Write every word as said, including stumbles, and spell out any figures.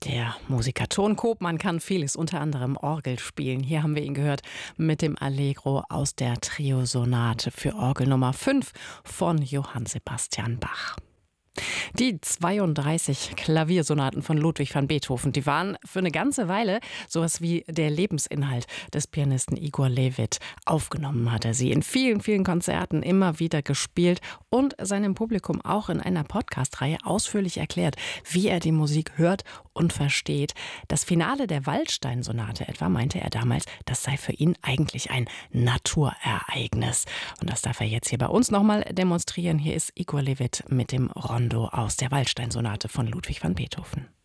Der Musiker Ton Koopman kann vieles, unter anderem Orgel spielen. Hier haben wir ihn gehört mit dem Allegro aus der Trio-Sonate für Orgel Nummer fünf von Johann Sebastian Bach. Die zweiunddreißig Klaviersonaten von Ludwig van Beethoven, die waren für eine ganze Weile sowas wie der Lebensinhalt des Pianisten Igor Levit. Aufgenommen hat er sie in vielen, vielen Konzerten immer wieder gespielt und seinem Publikum auch in einer Podcast-Reihe ausführlich erklärt, wie er die Musik hört und versteht. Das Finale der Waldstein-Sonate etwa meinte er damals, das sei für ihn eigentlich ein Naturereignis. Und das darf er jetzt hier bei uns nochmal demonstrieren. Hier ist Igor Levit mit dem Rondo aus der Waldstein-Sonate von Ludwig van Beethoven.